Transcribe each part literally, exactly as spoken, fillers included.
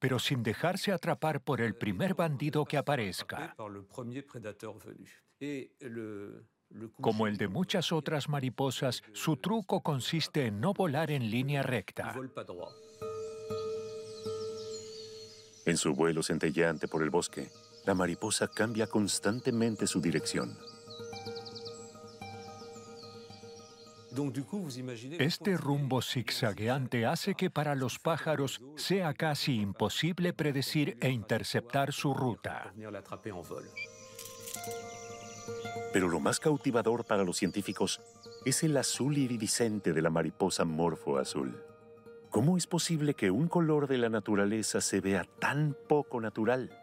pero sin dejarse atrapar por el primer bandido que aparezca. Como el de muchas otras mariposas, su truco consiste en no volar en línea recta. En su vuelo centelleante por el bosque, la mariposa cambia constantemente su dirección. Este rumbo zigzagueante hace que para los pájaros sea casi imposible predecir e interceptar su ruta. Pero lo más cautivador para los científicos es el azul iridiscente de la mariposa morfo azul. ¿Cómo es posible que un color de la naturaleza se vea tan poco natural?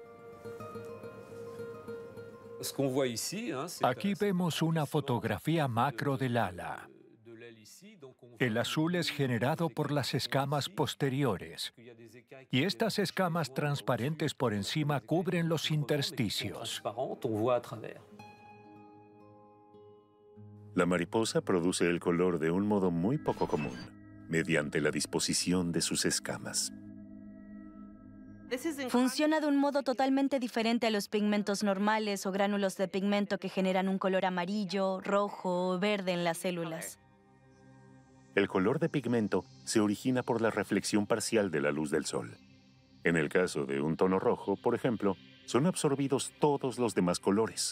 Aquí vemos una fotografía macro del ala. El azul es generado por las escamas posteriores, y estas escamas transparentes por encima cubren los intersticios. La mariposa produce el color de un modo muy poco común, mediante la disposición de sus escamas. Funciona de un modo totalmente diferente a los pigmentos normales o gránulos de pigmento que generan un color amarillo, rojo o verde en las células. El color de pigmento se origina por la reflexión parcial de la luz del sol. En el caso de un tono rojo, por ejemplo, son absorbidos todos los demás colores.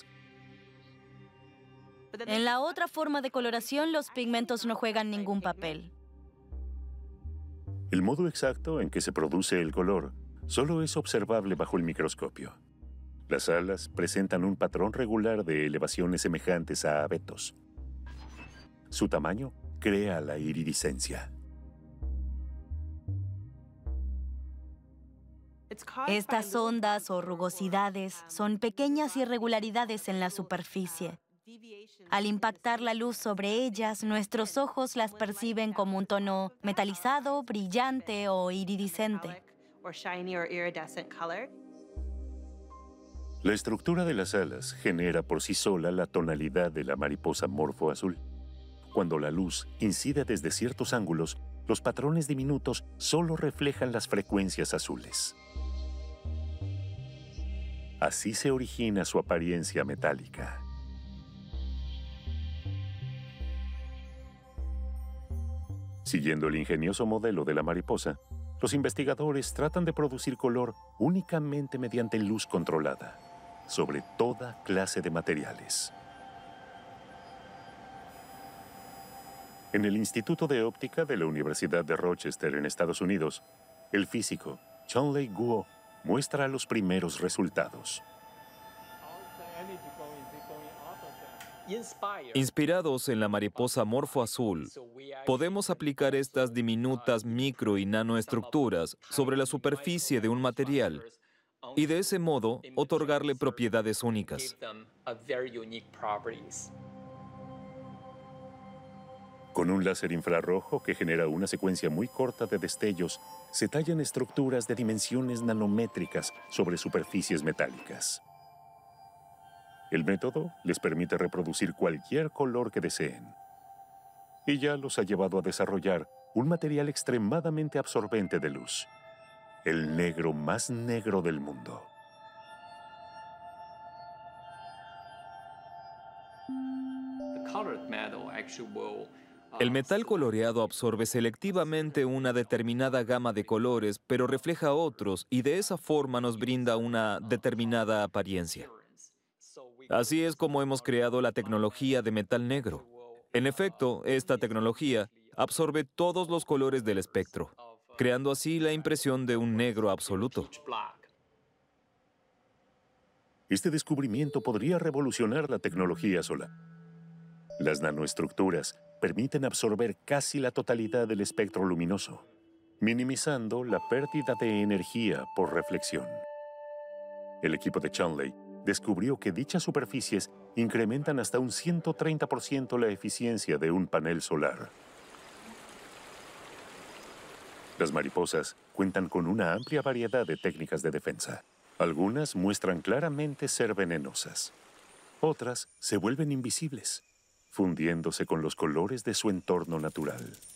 En la otra forma de coloración, los pigmentos no juegan ningún papel. El modo exacto en que se produce el color solo es observable bajo el microscopio. Las alas presentan un patrón regular de elevaciones semejantes a abetos. Su tamaño crea la iridiscencia. Estas ondas o rugosidades son pequeñas irregularidades en la superficie. Al impactar la luz sobre ellas, nuestros ojos las perciben como un tono metalizado, brillante o iridiscente. La estructura de las alas genera por sí sola la tonalidad de la mariposa morfo azul. Cuando la luz incide desde ciertos ángulos, los patrones diminutos solo reflejan las frecuencias azules. Así se origina su apariencia metálica. Siguiendo el ingenioso modelo de la mariposa, los investigadores tratan de producir color únicamente mediante luz controlada, sobre toda clase de materiales. En el Instituto de Óptica de la Universidad de Rochester, en Estados Unidos, el físico Chun-Lei Guo muestra los primeros resultados. Inspirados en la mariposa morfo azul, podemos aplicar estas diminutas micro y nanoestructuras sobre la superficie de un material y de ese modo otorgarle propiedades únicas. Con un láser infrarrojo que genera una secuencia muy corta de destellos, se tallan estructuras de dimensiones nanométricas sobre superficies metálicas. El método les permite reproducir cualquier color que deseen. Y ya los ha llevado a desarrollar un material extremadamente absorbente de luz, el negro más negro del mundo. El metal coloreado absorbe selectivamente una determinada gama de colores, pero refleja otros y de esa forma nos brinda una determinada apariencia. Así es como hemos creado la tecnología de metal negro. En efecto, esta tecnología absorbe todos los colores del espectro, creando así la impresión de un negro absoluto. Este descubrimiento podría revolucionar la tecnología solar. Las nanoestructuras permiten absorber casi la totalidad del espectro luminoso, minimizando la pérdida de energía por reflexión. El equipo de Chun-Lei descubrió que dichas superficies incrementan hasta un ciento treinta por ciento la eficiencia de un panel solar. Las mariposas cuentan con una amplia variedad de técnicas de defensa. Algunas muestran claramente ser venenosas. Otras se vuelven invisibles, fundiéndose con los colores de su entorno natural.